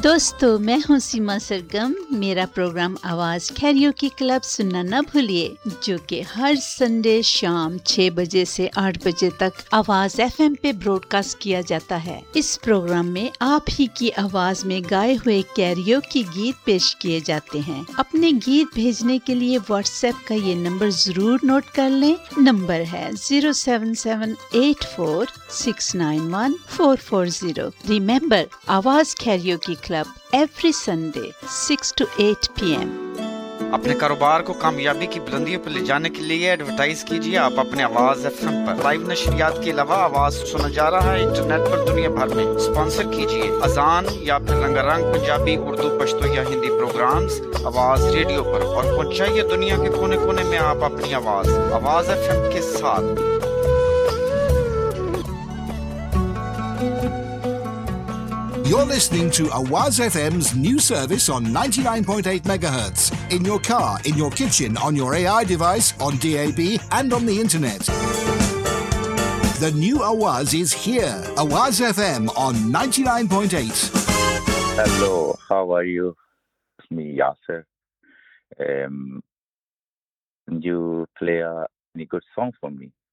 दोस्तों, मैं हूँ सीमा सरगम। मेरा प्रोग्राम आवाज़ कैरियोकी क्लब सुनना न भूलिए, जो कि हर संडे शाम 6 बजे से 8 बजे तक आवाज़ FM पे ब्रॉडकास्ट किया जाता है। इस प्रोग्राम में आप ही की आवाज़ में गाए हुए कैरियोकी गीत पेश किए जाते हैं। अपने गीत भेजने के लिए व्हाट्सएप का ये नंबर ज़रूर नोट कर लें। नंबर है 07784691440। रिमेंबर, आवाज़ karaoke club every Sunday 6 to 8 p.m. अपने कारोबार को कामयाबी की बुलंदियों पर ले जाने के लिए एडवर्टाइज कीजिए आप अपने आवाज FM पर। लाइव नशरियात के अलावा आवाज सुना जा रहा है इंटरनेट पर दुनिया भर में। स्पॉन्सर कीजिए अजान या फिर रंगारंग पंजाबी, उर्दू, पश्तो या हिंदी प्रोग्राम्स आवाज रेडियो पर, और पहुंचाइए दुनिया के कोने कोने में आप अपनी आवाज FM के साथ। You're listening to Awaz FM's new service on 99.8 megahertz in your car, in your kitchen, on your AI device, on DAB and on the internet. The new Awaz is here. Awaz FM on 99.8. Hello, how are you? It's me, Yasser. You play any good song for me?